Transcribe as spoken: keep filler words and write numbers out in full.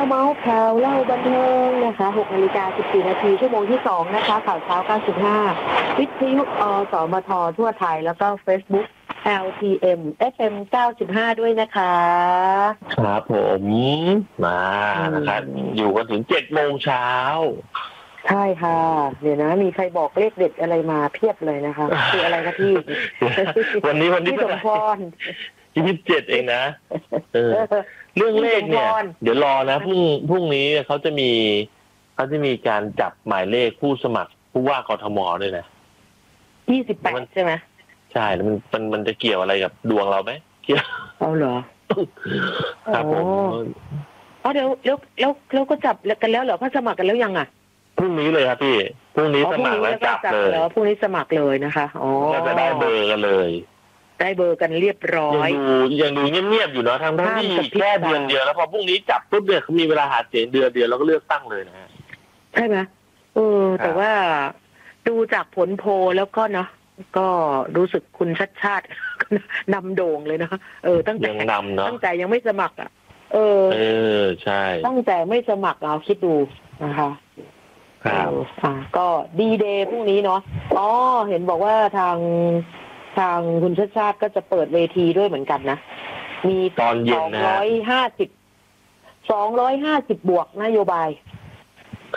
เมาส์ข่าวเล่าบันเทิงนะคะหกนาฬิกาสิบสี่นาทีชั่วโมงที่สองนะคะข่าวเช้าเก้าสิบห้าวิทยุอสมททั่วไทยแล้วก็ Facebook แอล ที เอ็ม เอฟ เอ็ม เก้าสิบห้าด้วยนะคะครับผมมานะครับอยู่กันถึงเจ็ดโมงเช้าใช่ค่ะเดี๋ยวนะมีใครบอกเลขเด็ดอะไรมาเพียบเลยนะคะคืออะไรคะพี่วันนี้วันนี้พี่สมพรยี่สิบเจ็ดเองนะเออเรื่องเลขเนี่ยเดี๋ยวรอนะพรุ่งพรุ่งนี้เขาจะมีเขาจะมีการจับหมายเลขผู้สมัครผู้ว่ากทมด้วยนะยี่สิบแปดใช่ไหมใช่มันมันมันจะเกี่ยวอะไรกับดวงเราไหมเกี่ยวเอาเหรอครับผมอ๋อเดี๋ยวแล้วแล้วแล้วก็จับกันแล้วเหรอเขาสมัครกันแล้วยังอ่ะพรุ่งนี้เลยครับพี่พรุ่งนี้สมัครแล้วจับเลยพรุ่งนี้สมัครเลยนะคะอ๋อจะได้เบอร์กันเลยได้เบอร์กันเรียบร้อยยังดูยังดูเงียบๆอยู่เนาะทางทั้งที่แค่เดือนเดียวแล้วพอพรุ่งนี้จับปุ๊บเนี่ยเขามีเวลาหาเสียงเดือนเดียวแล้วก็เลือกตั้งเลยนะฮะใช่ไหมเออแต่ว่าดูจากผลโพลแล้วก็เนาะก็รู้สึกคุณชัดชาตินำโด่งเลยนะเออตั้งแต่ยังนำเนาะตั้งแต่ยังไม่สมัครอ่ะเออเออใช่ตั้งแต่ไม่สมัครเราคิดดูนะคะครับอ่าก็ดีเดย์พรุ่งนี้เนาะอ๋อเห็นบอกว่าทางทางคุณชัดชาติก็จะเปิดเวทีด้วยเหมือนกันนะมีตอนเย็นนะสองร้อยห้าสิบสองร้อยห้าสิบบวกนโยบาย